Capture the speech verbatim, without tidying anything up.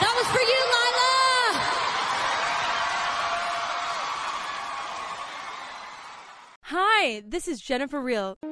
That was for you, Lila! Hi, this is Jennifer Real.